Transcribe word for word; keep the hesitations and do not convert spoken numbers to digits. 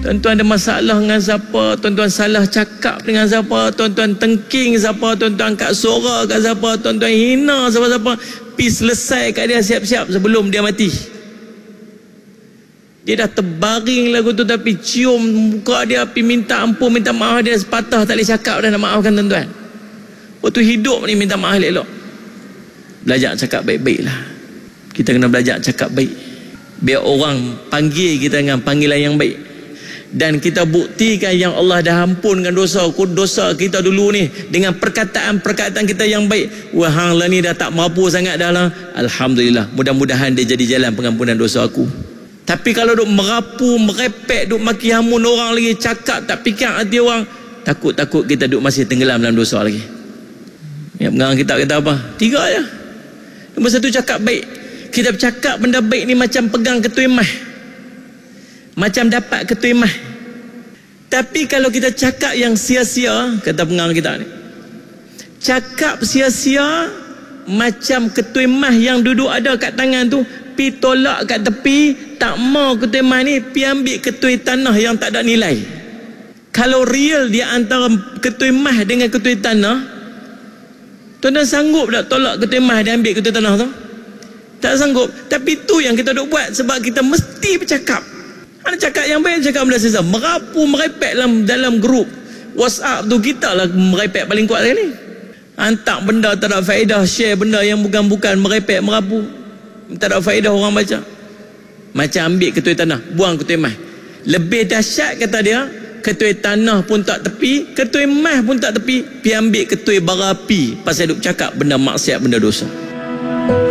Tuan-tuan ada masalah dengan siapa, tuan-tuan salah cakap dengan siapa, tuan-tuan tengking siapa, tuan-tuan angkat suara kat siapa, tuan-tuan hina siapa-siapa, pi selesai kat dia siap-siap sebelum dia mati. Dia dah terbaring lagu tu, tapi cium muka dia, pi minta ampun, minta maaf, dia sepatah tak boleh cakap dah nak maafkan tuan-tuan. Waktu hidup ni minta maaf elok. Belajar cakap baik-baik lah. Kita kena belajar cakap baik, biar orang panggil kita dengan panggilan yang baik. Dan kita buktikan yang Allah dah ampunkan dosa dosa kita dulu ni dengan perkataan-perkataan kita yang baik. Wah, hang lah ni dah tak mampu sangat dah lah. Alhamdulillah, mudah-mudahan dia jadi jalan pengampunan dosa aku. Tapi kalau duk merapu, merepek, duk maki hamun orang lagi, cakap tak fikir hati orang, takut-takut kita duk masih tenggelam dalam dosa lagi. Ya, pengarang kitab kata apa? Tiga je. Nombor satu, cakap baik. Kita bercakap benda baik ni macam pegang ketua emas, macam dapat ketua emas. Tapi kalau kita cakap yang sia-sia, kata pengarang kita ni, cakap sia-sia macam ketua emas yang duduk ada kat tangan tu, pi tolak kat tepi, tak mau ketua emas ni, pi ambil ketua tanah yang tak ada nilai. Kalau real dia antara ketua emas dengan ketua tanah, tuan-tuan sanggup tak tolak ketua emas dan ambil ketua tanah tu? Tak sanggup. Tapi tu yang kita duk buat, sebab kita mesti bercakap. Ada cakap yang baik, cakap benda sesat. Merapu, merepek dalam dalam grup WhatsApp tu, kita lah merepek paling kuat sekali. Hantar benda tak ada faedah, share benda yang bukan-bukan, merepek, merapu, tak ada faedah orang baca. Macam ambil ketua tanah, buang ketua emas. Lebih dahsyat kata dia, ketua tanah pun tak tepi, ketua emas pun tak tepi, pi ambil ketua bara api pasal duk cakap benda maksiat, benda dosa.